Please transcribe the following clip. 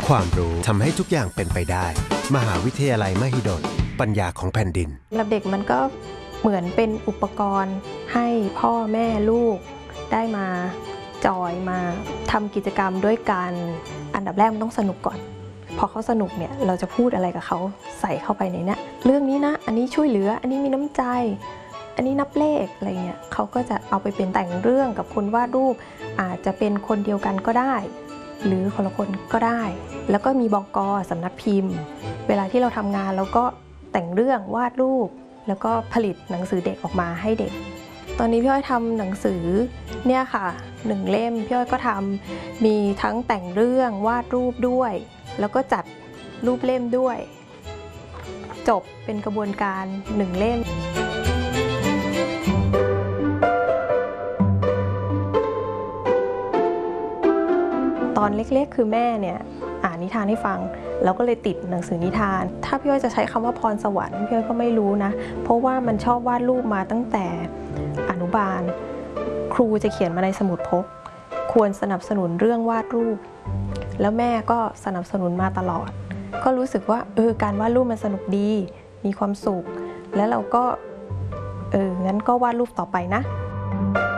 ความรู้ทำให้ทุกอย่างเป็นไปได้มหาวิทยาลัยมหิดลปัญญาของแผ่นดินสำหรับเด็กมันก็เหมือนเป็นอุปกรณ์ให้พ่อแม่ลูกได้มาจอยมาทำกิจกรรมด้วยกันอันดับแรกมันต้องสนุกก่อนพอเขาสนุกเนี่ยเราจะพูดอะไรกับเขาใส่เข้าไปในนี้เรื่องนี้นะอันนี้ช่วยเหลืออันนี้มีน้ำใจอันนี้นับเลขอะไรเงี้ยเขาก็จะเอาไปเป็นแต่งเรื่องกับคนวาดรูปอาจจะเป็นคนเดียวกันก็ได้หรือคนละคนก็ได้แล้วก็มีบก.สำนักพิมพ์เวลาที่เราทำงานเราก็แต่งเรื่องวาดรูปแล้วก็ผลิตหนังสือเด็กออกมาให้เด็กตอนนี้พี่อ้อยทำหนังสือเนี่ยค่ะ1เล่มพี่อ้อยก็ทำมีทั้งแต่งเรื่องวาดรูปด้วยแล้วก็จัดรูปเล่มด้วยจบเป็นกระบวนการ1เล่มตอนเล็กๆคือแม่เนี่ยอ่านนิทานให้ฟังแล้วก็เลยติดหนังสือนิทานถ้าพี่อ้อยจะใช้คำว่าพรสวรรค์พี่อ้อยก็ไม่รู้นะเพราะว่ามันชอบวาดรูปมาตั้งแต่อนุบาลครูจะเขียนมาในสมุดพกควรสนับสนุนเรื่องวาดรูปแล้วแม่ก็สนับสนุนมาตลอดก็รู้สึกว่าการวาดรูปมันสนุกดีมีความสุขแล้วเราก็งั้นก็วาดรูปต่อไปนะ